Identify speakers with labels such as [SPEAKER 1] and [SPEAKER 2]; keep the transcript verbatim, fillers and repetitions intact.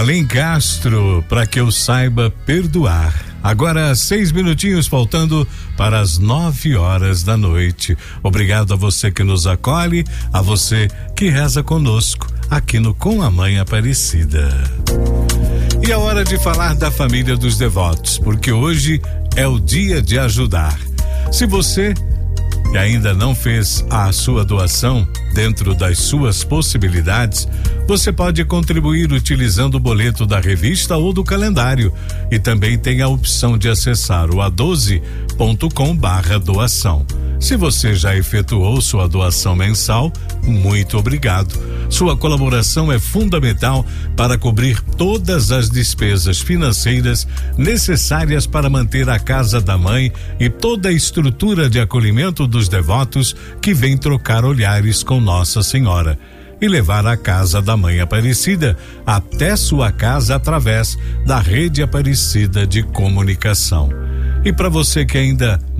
[SPEAKER 1] Além Castro, para que eu saiba perdoar. Agora seis minutinhos faltando para as nove horas da noite. Obrigado a você que nos acolhe, a você que reza conosco aqui no Com a Mãe Aparecida. E é hora de falar da família dos devotos, porque hoje é o dia de ajudar. Se você e ainda não fez a sua doação dentro das suas possibilidades, você pode contribuir utilizando o boleto da revista ou do calendário, e também tem a opção de acessar o a doze ponto com barra doação. Se você já efetuou sua doação mensal, muito obrigado. Sua colaboração é fundamental para cobrir todas as despesas financeiras necessárias para manter a Casa da Mãe e toda a estrutura de acolhimento dos devotos que vêm trocar olhares com Nossa Senhora e levar a Casa da Mãe Aparecida até sua casa através da Rede Aparecida de Comunicação. E para você que ainda